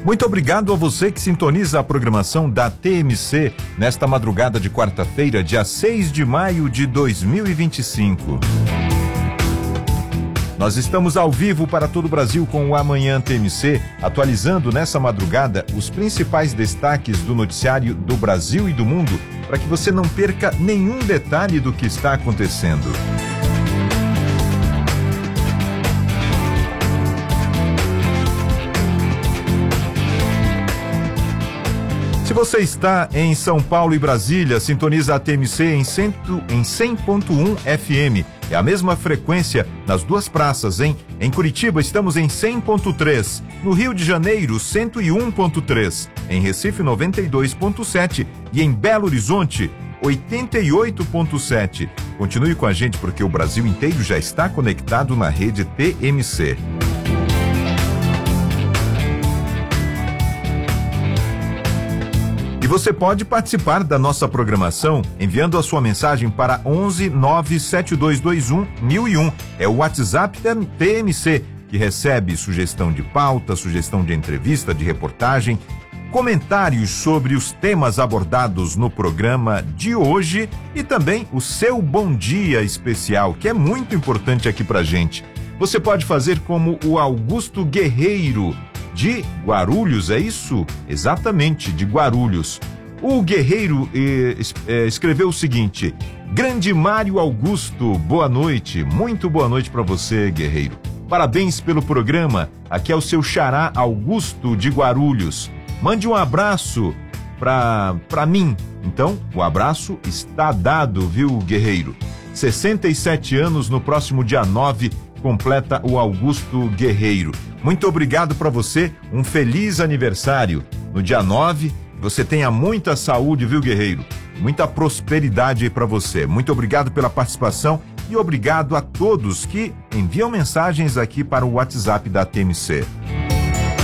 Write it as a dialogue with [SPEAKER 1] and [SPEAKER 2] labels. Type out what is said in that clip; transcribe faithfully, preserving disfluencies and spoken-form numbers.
[SPEAKER 1] Muito obrigado a você que sintoniza a programação da T M C nesta madrugada de quarta-feira, dia seis de maio de dois mil e vinte e cinco. Nós estamos ao vivo para todo o Brasil com o Amanhã T M C, atualizando nessa madrugada os principais destaques do noticiário do Brasil e do mundo, para que você não perca nenhum detalhe do que está acontecendo. Se você está em São Paulo e Brasília, sintoniza a T M C em cem ponto um F M. É a mesma frequência nas duas praças, hein? Em Curitiba estamos em cem ponto três. No Rio de Janeiro, cento e um ponto três. Em Recife, noventa e dois ponto sete. E em Belo Horizonte, oitenta e oito ponto sete. Continue com a gente porque o Brasil inteiro já está conectado na rede T M C. E você pode participar da nossa programação enviando a sua mensagem para onze nove sete dois dois um mil e um. É o WhatsApp da T M C, que recebe sugestão de pauta, sugestão de entrevista, de reportagem, comentários sobre os temas abordados no programa de hoje e também o seu bom dia especial, que é muito importante aqui pra gente. Você pode fazer como o Augusto Guerreiro, de Guarulhos, é isso? Exatamente, de Guarulhos. O Guerreiro eh, eh, escreveu o seguinte: Grande Mário Augusto, boa noite, muito boa noite para você, Guerreiro. Parabéns pelo programa, aqui é o seu xará Augusto de Guarulhos. Mande um abraço pra, pra mim. Então, o abraço está dado, viu, Guerreiro? sessenta e sete anos no próximo dia nove, completa o Augusto Guerreiro. Muito obrigado para você, um feliz aniversário. No dia nove, você tenha muita saúde, viu, Guerreiro? Muita prosperidade aí para você. Muito obrigado pela participação e obrigado a todos que enviam mensagens aqui para o WhatsApp da T M C.